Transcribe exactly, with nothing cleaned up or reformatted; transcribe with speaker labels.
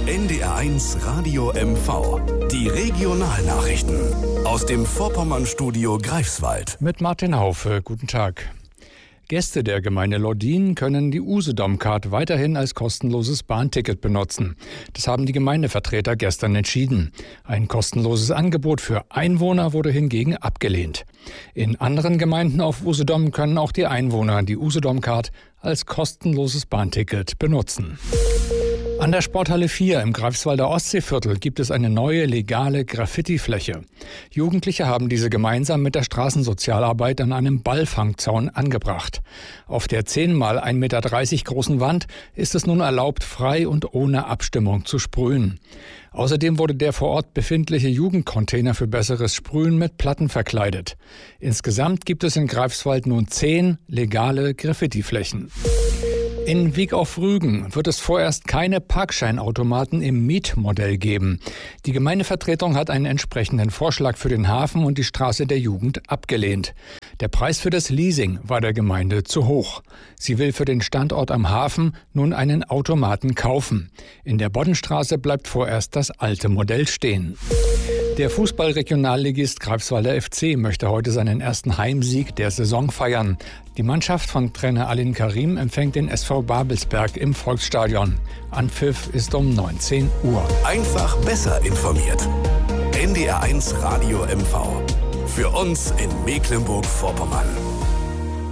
Speaker 1: N D R eins Radio M V. Die Regionalnachrichten aus dem Vorpommern-Studio Greifswald.
Speaker 2: Mit Martin Haufe, guten Tag. Gäste der Gemeinde Lordin können die Usedom-Card weiterhin als kostenloses Bahnticket benutzen. Das haben die Gemeindevertreter gestern entschieden. Ein kostenloses Angebot für Einwohner wurde hingegen abgelehnt. In anderen Gemeinden auf Usedom können auch die Einwohner die Usedom-Card als kostenloses Bahnticket benutzen. An der Sporthalle vier im Greifswalder Ostseeviertel gibt es eine neue legale Graffiti-Fläche. Jugendliche haben diese gemeinsam mit der Straßensozialarbeit an einem Ballfangzaun angebracht. Auf der zehn mal ein Meter dreißig großen Wand ist es nun erlaubt, frei und ohne Abstimmung zu sprühen. Außerdem wurde der vor Ort befindliche Jugendcontainer für besseres Sprühen mit Platten verkleidet. Insgesamt gibt es in Greifswald nun zehn legale Graffiti-Flächen. In Wiek auf Rügen wird es vorerst keine Parkscheinautomaten im Mietmodell geben. Die Gemeindevertretung hat einen entsprechenden Vorschlag für den Hafen und die Straße der Jugend abgelehnt. Der Preis für das Leasing war der Gemeinde zu hoch. Sie will für den Standort am Hafen nun einen Automaten kaufen. In der Boddenstraße bleibt vorerst das alte Modell stehen. Der Fußball-Regionalligist Greifswalder F C möchte heute seinen ersten Heimsieg der Saison feiern. Die Mannschaft von Trainer Alin Karim empfängt den S V Babelsberg im Volksstadion. Anpfiff ist um neunzehn Uhr.
Speaker 1: Einfach besser informiert. N D R eins Radio M V. Für uns in Mecklenburg-Vorpommern.